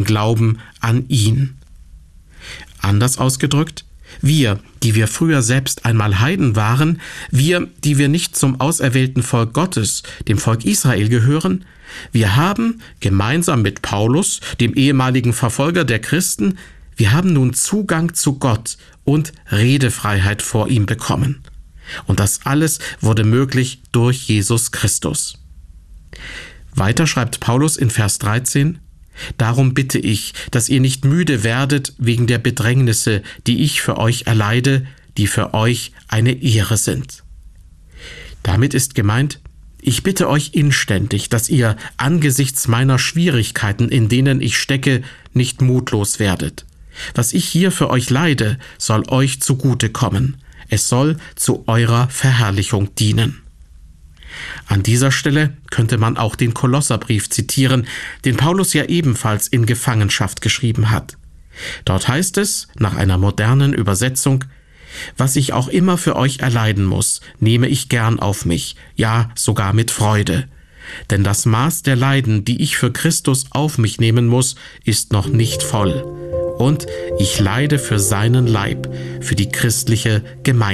Glauben an ihn. Anders ausgedrückt, wir, die wir früher selbst einmal Heiden waren, wir, die wir nicht zum auserwählten Volk Gottes, dem Volk Israel gehören, wir haben, gemeinsam mit Paulus, dem ehemaligen Verfolger der Christen, wir haben nun Zugang zu Gott und Redefreiheit vor ihm bekommen. Und das alles wurde möglich durch Jesus Christus. Weiter schreibt Paulus in Vers 13: Darum bitte ich, dass ihr nicht müde werdet wegen der Bedrängnisse, die ich für euch erleide, die für euch eine Ehre sind. Damit ist gemeint: Ich bitte euch inständig, dass ihr angesichts meiner Schwierigkeiten, in denen ich stecke, nicht mutlos werdet. Was ich hier für euch leide, soll euch zugutekommen. Es soll zu eurer Verherrlichung dienen. An dieser Stelle könnte man auch den Kolosserbrief zitieren, den Paulus ja ebenfalls in Gefangenschaft geschrieben hat. Dort heißt es, nach einer modernen Übersetzung: Was ich auch immer für euch erleiden muss, nehme ich gern auf mich, ja sogar mit Freude. Denn das Maß der Leiden, die ich für Christus auf mich nehmen muss, ist noch nicht voll. Und ich leide für seinen Leib, für die christliche Gemeinde.